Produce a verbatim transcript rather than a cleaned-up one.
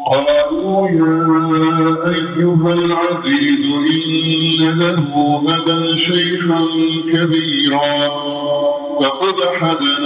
قالوا يا أيها العزيز إن له أبا شيخا كبيرا فقد حبنا